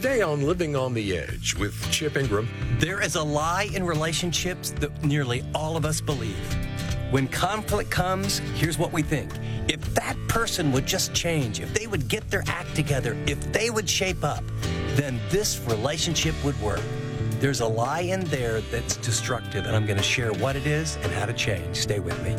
Today on Living on the Edge with Chip Ingram. There is a lie in relationships that nearly all of us believe. When conflict comes, here's what we think. If that person would just change, if they would get their act together, if they would shape up, then this relationship would work. There's a lie in there that's destructive, and I'm going to share what it is and how to change. Stay with me.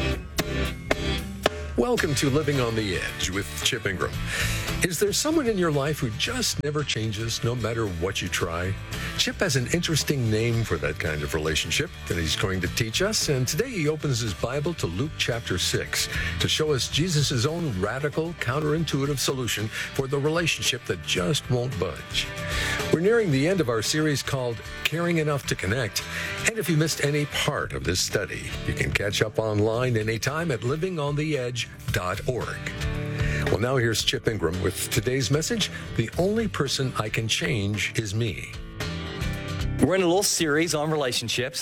Welcome to Living on the Edge with Chip Ingram. Is there someone in your life who just never changes no matter what you try? Chip has an interesting name for that kind of relationship that he's going to teach us, and today he opens his Bible to Luke chapter 6 to show us Jesus' own radical, counterintuitive solution for the relationship that just won't budge. We're nearing the end of our series called Caring Enough to Connect, and if you missed any part of this study, you can catch up online anytime at livingontheedge.org. Well, now here's Chip Ingram with today's message, The Only Person I Can Change Is Me. We're in a little series on relationships,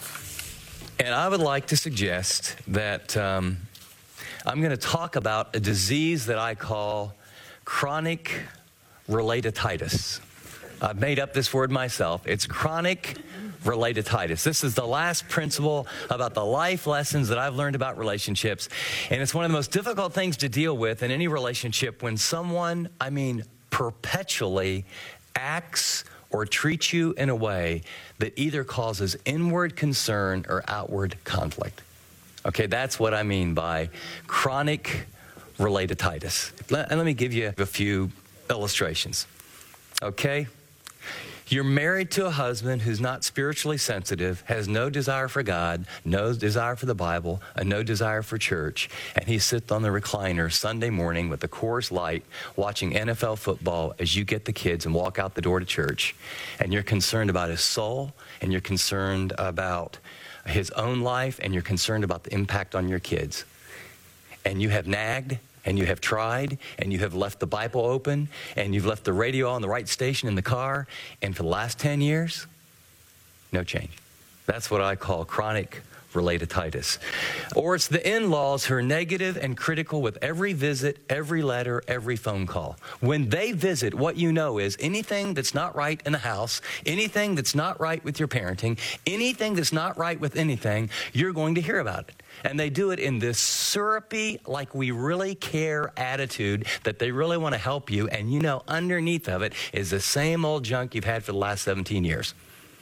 and I would like to suggest that I'm going to talk about a disease that I call chronic relatitis. I've made up this word myself. It's chronic relatitis. This is the last principle about the life lessons that I've learned about relationships. And it's one of the most difficult things to deal with in any relationship when someone, perpetually acts or treats you in a way that either causes inward concern or outward conflict. Okay, that's what I mean by chronic relatitis. Let me give you a few illustrations. Okay? You're married to a husband who's not spiritually sensitive, has no desire for God, no desire for the Bible, and no desire for church. And he sits on the recliner Sunday morning with the Coors Light watching NFL football as you get the kids and walk out the door to church. And you're concerned about his soul, and you're concerned about his own life, and you're concerned about the impact on your kids. And you have nagged, and you have tried, and you have left the Bible open, and you've left the radio on the right station in the car, and for the last 10 years, no change. That's what I call chronic relatitis. Or it's the in-laws who are negative and critical with every visit, every letter, every phone call. When they visit, what you know is anything that's not right in the house, anything that's not right with your parenting, anything that's not right with anything, you're going to hear about it. And they do it in this syrupy, like we really care attitude that they really want to help you. And you know underneath of it is the same old junk you've had for the last 17 years.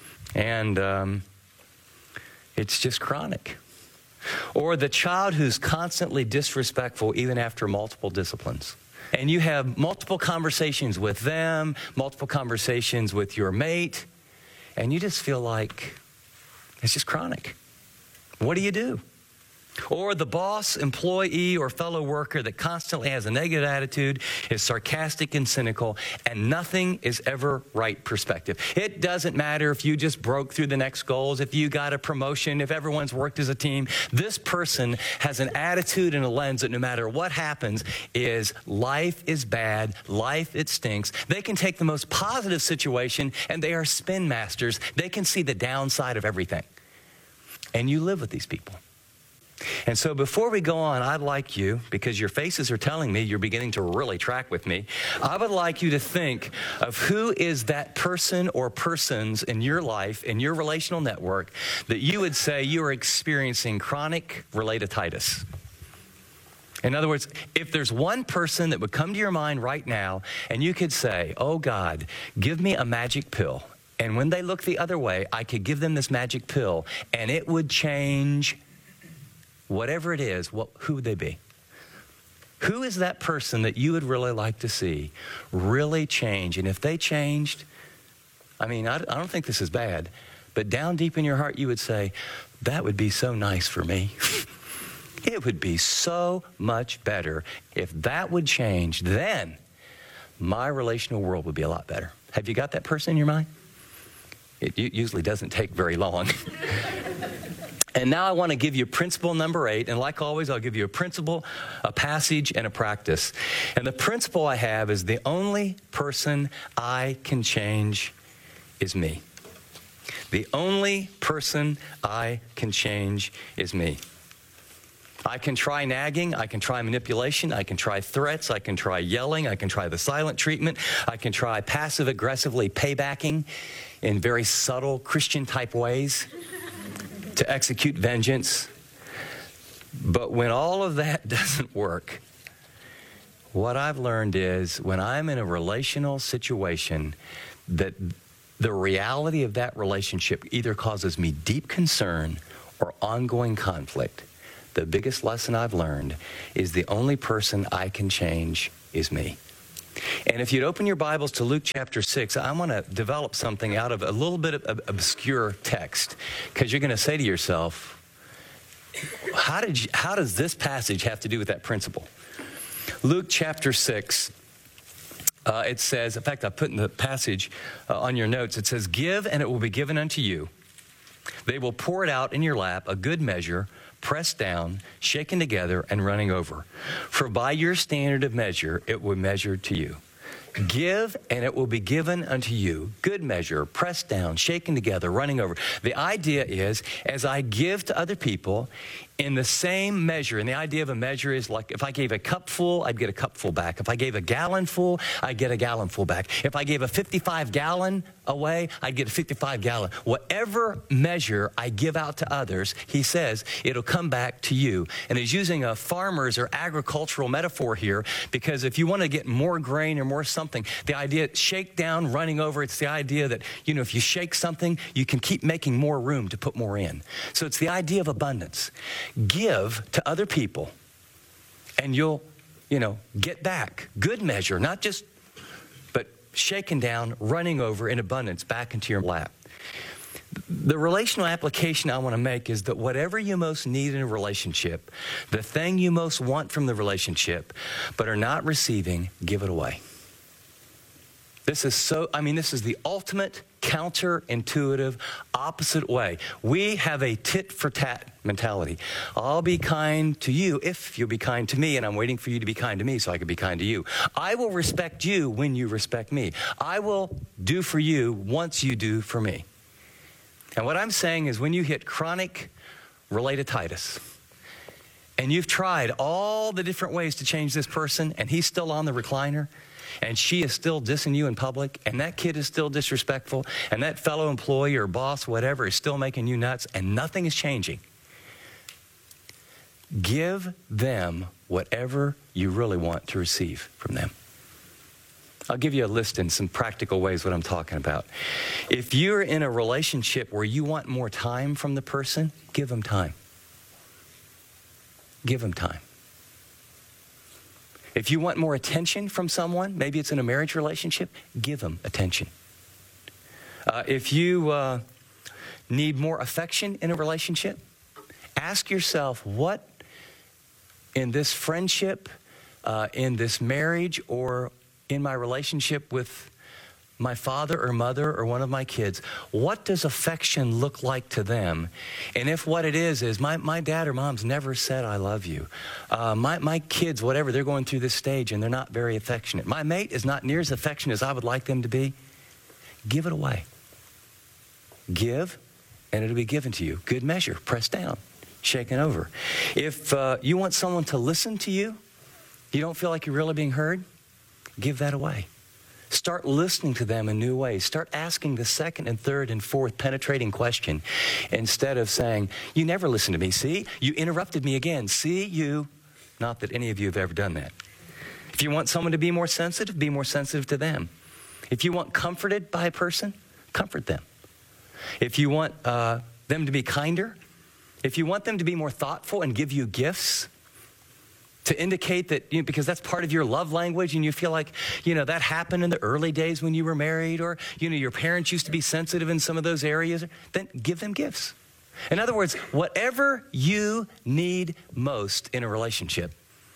And it's just chronic. Or the child who's constantly disrespectful even after multiple disciplines. And you have multiple conversations with them, multiple conversations with your mate, and you just feel like it's just chronic. What do you do? Or the boss, employee, or fellow worker that constantly has a negative attitude, is sarcastic and cynical, and nothing is ever right perspective. It doesn't matter if you just broke through the next goals, if you got a promotion, if everyone's worked as a team. This person has an attitude and a lens that no matter what happens is life is bad, life it stinks. They can take the most positive situation and they are spin masters. They can see the downside of everything. And you live with these people. And so before we go on, I'd like you, because your faces are telling me you're beginning to really track with me, I would like you to think of who is that person or persons in your life, in your relational network, that you would say you are experiencing chronic relatitis. In other words, if there's one person that would come to your mind right now, and you could say, oh God, give me a magic pill. And when they look the other way, I could give them this magic pill, and it would change whatever it is. Who would they be? Who is that person that you would really like to see really change? And if they changed, I don't think this is bad, but down deep in your heart, you would say, that would be so nice for me. It would be so much better if that would change. Then my relational world would be a lot better. Have you got that person in your mind? It usually doesn't take very long. And now I want to give you principle number 8. And like always, I'll give you a principle, a passage, and a practice. And the principle I have is the only person I can change is me. The only person I can change is me. I can try nagging. I can try manipulation. I can try threats. I can try yelling. I can try the silent treatment. I can try passive-aggressively paybacking in very subtle Christian-type ways to execute vengeance. But when all of that doesn't work, what I've learned is when I'm in a relational situation that the reality of that relationship either causes me deep concern or ongoing conflict, the biggest lesson I've learned is the only person I can change is me. And if you'd open your Bibles to Luke chapter 6, I want to develop something out of a little bit of obscure text, because you're going to say to yourself, how does this passage have to do with that principle? Luke chapter 6, it says, in fact, I put in the passage on your notes, it says, "Give, and it will be given unto you. They will pour it out in your lap, a good measure, pressed down, shaken together, and running over. For by your standard of measure, it will measure to you. Give, and it will be given unto you. Good measure, pressed down, shaken together, running over." The idea is, as I give to other people in the same measure, and the idea of a measure is like if I gave a cup full, I'd get a cup full back. If I gave a gallon full, I'd get a gallon full back. If I gave a 55-gallon away, I'd get a 55-gallon. Whatever measure I give out to others, he says, it'll come back to you. And he's using a farmer's or agricultural metaphor here, because if you want to get more grain or more something, the idea, shake down, running over, it's the idea that, if you shake something, you can keep making more room to put more in. So it's the idea of abundance. Give to other people, and you'll, get back. Good measure, not just, but shaken down, running over in abundance back into your lap. The relational application I want to make is that whatever you most need in a relationship, the thing you most want from the relationship, but are not receiving, give it away. This is the ultimate counterintuitive, opposite way. We have a tit-for-tat mentality. I'll be kind to you if you'll be kind to me, and I'm waiting for you to be kind to me so I can be kind to you. I will respect you when you respect me. I will do for you once you do for me. And what I'm saying is when you hit chronic relatitis, and you've tried all the different ways to change this person, and he's still on the recliner, and she is still dissing you in public, and that kid is still disrespectful, and that fellow employee or boss, whatever, is still making you nuts, and nothing is changing, give them whatever you really want to receive from them. I'll give you a list in some practical ways what I'm talking about. If you're in a relationship where you want more time from the person, give them time. Give them time. If you want more attention from someone, maybe it's in a marriage relationship, give them attention. If you need more affection in a relationship, ask yourself, what in this friendship, in this marriage, or in my relationship with my father or mother or one of my kids, what does affection look like to them? And if what it is my dad or mom's never said I love you. My kids, whatever, they're going through this stage and they're not very affectionate. My mate is not near as affectionate as I would like them to be. Give it away. Give, and it'll be given to you. Good measure, pressed down, shaken over. If you want someone to listen to you, you don't feel like you're really being heard, give that away. Start listening to them in new ways. Start asking the second and third and fourth penetrating question instead of saying, you never listen to me. See, you interrupted me again. See, you. Not that any of you have ever done that. If you want someone to be more sensitive to them. If you want comforted by a person, comfort them. If you want them to be kinder, if you want them to be more thoughtful and give you gifts, to indicate that, because that's part of your love language, and you feel like, that happened in the early days when you were married, or, your parents used to be sensitive in some of those areas, then give them gifts. In other words, whatever you need most in a relationship,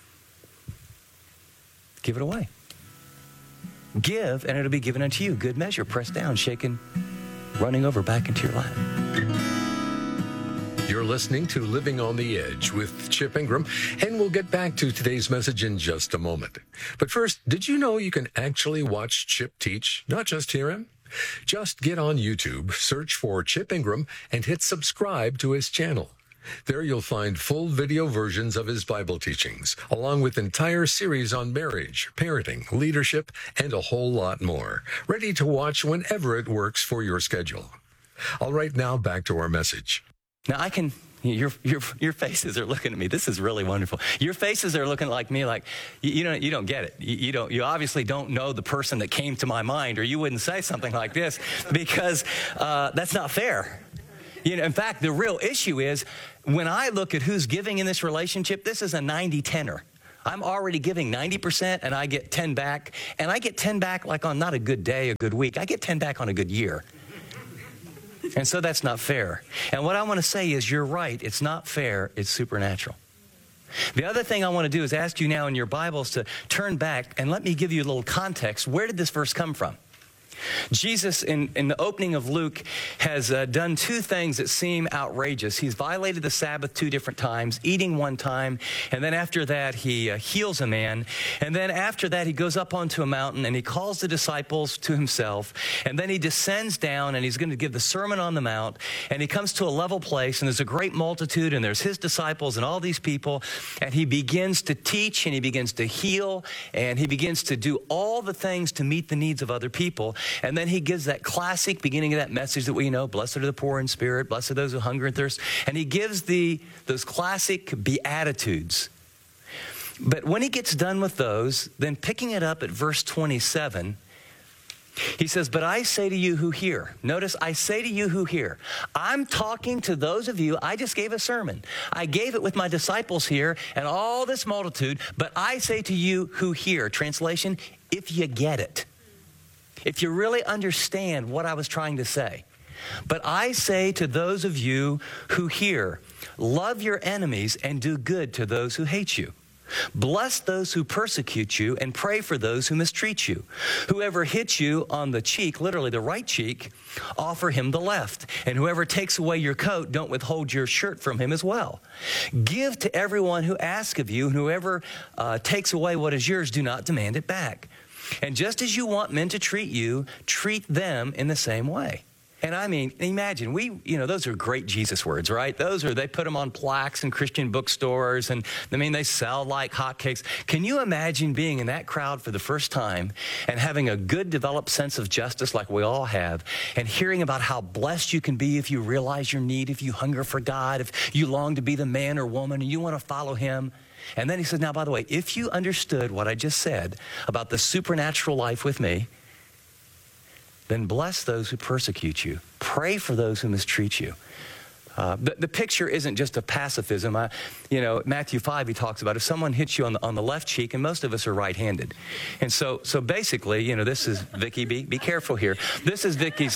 give it away. Give, and it'll be given unto you. Good measure, pressed down, shaken, running over back into your lap. You're listening to Living on the Edge with Chip Ingram, and we'll get back to today's message in just a moment. But first, did you know you can actually watch Chip teach, not just hear him? Just get on YouTube, search for Chip Ingram, and hit subscribe to his channel. There you'll find full video versions of his Bible teachings, along with entire series on marriage, parenting, leadership, and a whole lot more, ready to watch whenever it works for your schedule. All right, now back to our message. Now your faces are looking at me. This is really wonderful. Your faces are looking like me, like you don't get it. You obviously don't know the person that came to my mind, or you wouldn't say something like this, because that's not fair. In fact, the real issue is when I look at who's giving in this relationship, this is a 90-10er. I'm already giving 90% and I get 10 back. And I get 10 back like on not a good day, a good week. I get 10 back on a good year. And so that's not fair. And what I want to say is you're right. It's not fair. It's supernatural. The other thing I want to do is ask you now in your Bibles to turn back and let me give you a little context. Where did this verse come from? Jesus, in the opening of Luke, has done two things that seem outrageous. He's violated the Sabbath 2 different times, eating one time, and then after that, he heals a man. And then after that, he goes up onto a mountain, and he calls the disciples to himself. And then he descends down, and he's going to give the Sermon on the Mount. And he comes to a level place, and there's a great multitude, and there's his disciples and all these people. And he begins to teach, and he begins to heal, and he begins to do all the things to meet the needs of other people. And then he gives that classic beginning of that message that we know, blessed are the poor in spirit, blessed are those who hunger and thirst. And he gives those classic beatitudes. But when he gets done with those, then picking it up at verse 27, he says, but I say to you who hear. Notice, I say to you who hear. I'm talking to those of you. I just gave a sermon. I gave it with my disciples here and all this multitude. But I say to you who hear. Translation, if you get it. If you really understand what I was trying to say. But I say to those of you who hear, love your enemies and do good to those who hate you. Bless those who persecute you and pray for those who mistreat you. Whoever hits you on the cheek, literally the right cheek, offer him the left. And whoever takes away your coat, don't withhold your shirt from him as well. Give to everyone who asks of you, and whoever takes away what is yours, do not demand it back. And just as you want men to treat you, treat them in the same way. And I mean, imagine, those are great Jesus words, right? They put them on plaques in Christian bookstores, and they sell like hotcakes. Can you imagine being in that crowd for the first time and having a good developed sense of justice like we all have, and hearing about how blessed you can be if you realize your need, if you hunger for God, if you long to be the man or woman and you want to follow him? And then he says, now, by the way, if you understood what I just said about the supernatural life with me, then bless those who persecute you. Pray for those who mistreat you. The picture isn't just a pacifism. Matthew 5, he talks about if someone hits you on the left cheek, and most of us are right-handed. And so basically, this is, Vicky, be careful here. This is Vicky's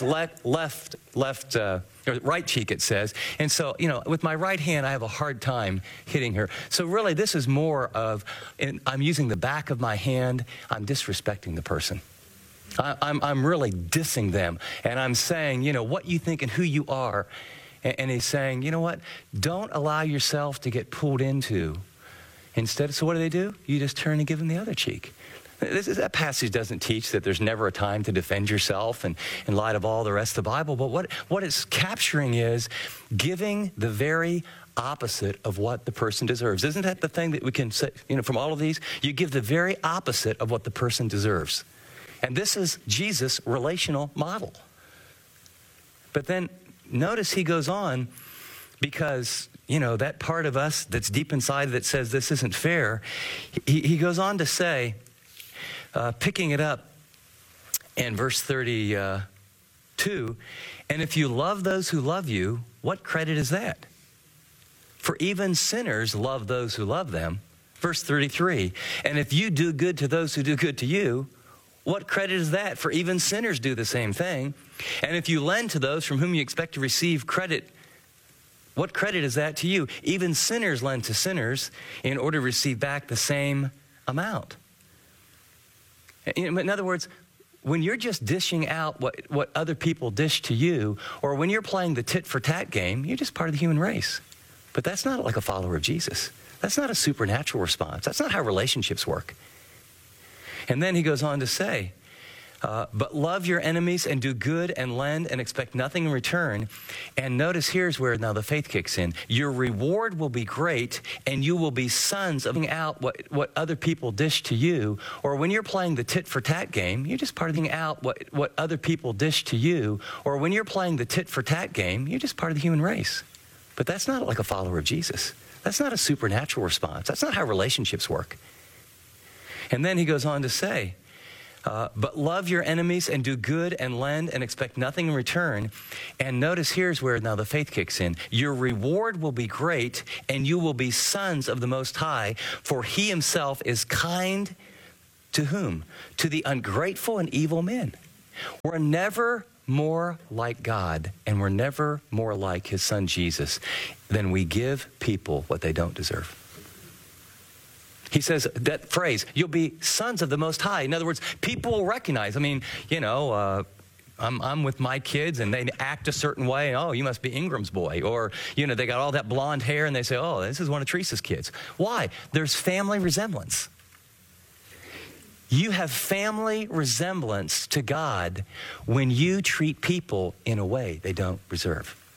right cheek, it says. And so, with my right hand, I have a hard time hitting her. So really, this is more of, I'm using the back of my hand, I'm disrespecting the person. I'm really dissing them. And I'm saying, what you think and who you are. And he's saying, you know what? Don't allow yourself to get pulled into. Instead, so what do? You just turn and give them the other cheek. That passage doesn't teach that there's never a time to defend yourself in light of all the rest of the Bible. But what it's capturing is giving the very opposite of what the person deserves. Isn't that the thing that we can say, from all of these? You give the very opposite of what the person deserves. And this is Jesus' relational model. But then notice he goes on, because, that part of us that's deep inside that says this isn't fair, he goes on to say, picking it up in verse 32, and if you love those who love you, what credit is that? For even sinners love those who love them. Verse 33, and if you do good to those who do good to you, what credit is that? For even sinners do the same thing. And if you lend to those from whom you expect to receive credit, what credit is that to you? Even sinners lend to sinners in order to receive back the same amount. In other words, when you're just dishing out what other people dish to you, or when you're playing the tit-for-tat game, you're just part of the human race. But that's not like a follower of Jesus. That's not a supernatural response. That's not how relationships work. And then he goes on to say, But love your enemies and do good and lend and expect nothing in return. And notice here's where now the faith kicks in. Your reward will be great, and you will be sons of out what other people dish to you. Or when you're playing the tit for tat game, you're just parting out what other people dish to you. Or when you're playing the tit for tat game, you're just part of the human race. But that's not like a follower of Jesus. That's not a supernatural response. That's not how relationships work. And then he goes on to say, but love your enemies and do good and lend and expect nothing in return. And notice here's where now the faith kicks in. Your reward will be great, and you will be sons of the Most High, for he himself is kind to whom? To the ungrateful and evil men. We're never more like God, and we're never more like his son Jesus than we give people what they don't deserve. He says that phrase, you'll be sons of the Most High. In other words, people will recognize. I mean, I'm with my kids and they act a certain way. Oh, you must be Ingram's boy. Or, they got all that blonde hair and they say, oh, this is one of Teresa's kids. Why? There's family resemblance. You have family resemblance to God when you treat people in a way they don't deserve.